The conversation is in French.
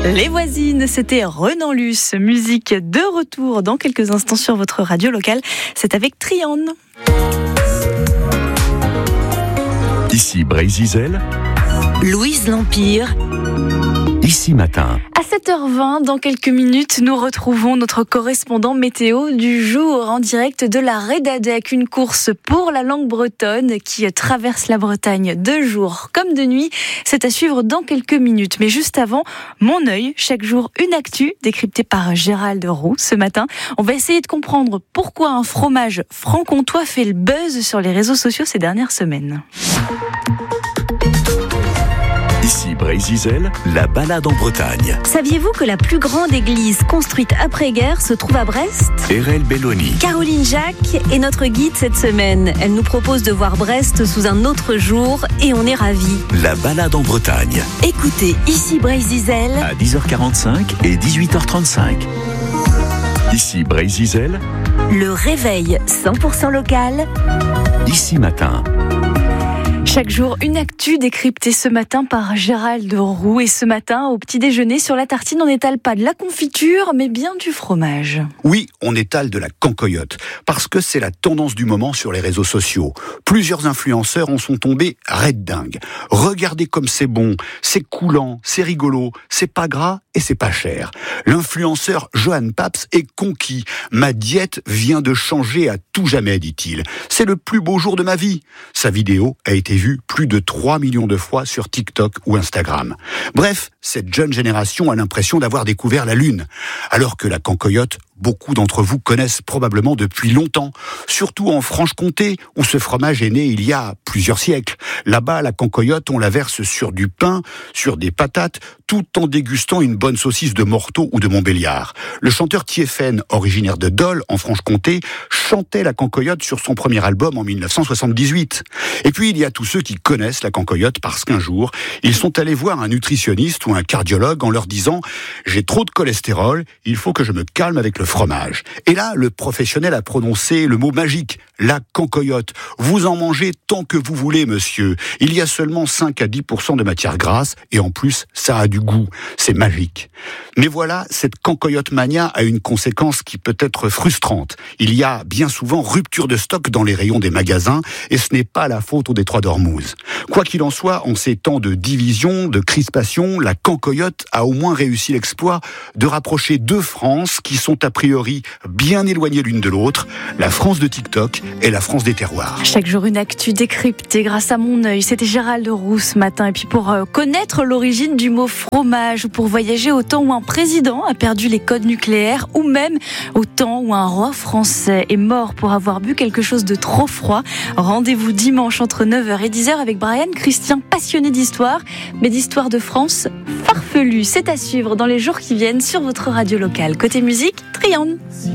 Les voisines, c'était Renan Luce, musique de retour dans quelques instants sur votre radio locale. C'est avec Trianne. Ici Brésil, Louise L'Empire. Ici Matin. À 7h20, dans quelques minutes, nous retrouvons notre correspondant météo du jour en direct de la Redadec, une course pour la langue bretonne qui traverse la Bretagne de jour comme de nuit. C'est à suivre dans quelques minutes. Mais juste avant, Mon œil, chaque jour une actu décryptée par Gérald Roux. Ce matin, on va essayer de comprendre pourquoi un fromage franc-comtois fait le buzz sur les réseaux sociaux ces dernières semaines. Ici Brésil, la balade en Bretagne. Saviez-vous que la plus grande église construite après-guerre se trouve à Brest ? Erel Belloni. Caroline Jacques est notre guide cette semaine. Elle nous propose de voir Brest sous un autre jour et on est ravis. La balade en Bretagne. Écoutez Ici Brésil À 10h45 et 18h35. Ici Brésil, le réveil 100% local. Ici Matin. Chaque jour, une actu décryptée ce matin par Gérald Roux. Et ce matin, au petit déjeuner, sur la tartine, on n'étale pas de la confiture, mais bien du fromage. Oui, on étale de la cancoyote, parce que c'est la tendance du moment sur les réseaux sociaux. Plusieurs influenceurs en sont tombés raide dingue. Regardez comme c'est bon, c'est coulant, c'est rigolo, c'est pas gras et c'est pas cher. L'influenceur Johan Paps est conquis. Ma diète vient de changer à tout jamais, dit-il. C'est le plus beau jour de ma vie. Sa vidéo a été vue plus de 3 millions de fois sur TikTok ou Instagram. Bref, cette jeune génération a l'impression d'avoir découvert la Lune. Alors que la cancoyote, beaucoup d'entre vous connaissent probablement depuis longtemps, surtout en Franche-Comté, où ce fromage est né il y a plusieurs siècles. Là-bas, la cancoyote, on la verse sur du pain, sur des patates, tout en dégustant une bonne saucisse de Morteau ou de Montbéliard. Le chanteur Thiéphène, originaire de Dole, en Franche-Comté, chantait la cancoyote sur son premier album en 1978. Et puis, il y a tous ceux qui connaissent la cancoyote parce qu'un jour, ils sont allés voir un nutritionniste ou un cardiologue en leur disant « J'ai trop de cholestérol, il faut que je me calme avec le fromage ». Et là, le professionnel a prononcé le mot magique, la cancoyote. Vous en mangez tant que vous voulez, monsieur. Il y a seulement 5 à 10% de matière grasse et en plus, ça a du goût. C'est magique. Mais voilà, cette cancoyote mania a une conséquence qui peut être frustrante. Il y a bien souvent rupture de stock dans les rayons des magasins et ce n'est pas la faute au détroit d'Ormuz. Quoi qu'il en soit, en ces temps de division, de crispation, la cancoyote a au moins réussi l'exploit de rapprocher deux France qui sont a priori bien éloignées l'une de l'autre, la France de TikTok et la France des terroirs. Chaque jour une actu décryptée grâce à Mon œil. C'était Gérald Roux ce matin. Et puis pour connaître l'origine du mot fromage, ou pour voyager au temps où un président a perdu les codes nucléaires, ou même au temps où un roi français est mort pour avoir bu quelque chose de trop froid, rendez-vous dimanche entre 9h et 10h avec Brian Christian, passionné d'histoire, mais d'histoire de France farfelue. C'est à suivre dans les jours qui viennent sur votre radio locale. Côté musique, Trianne.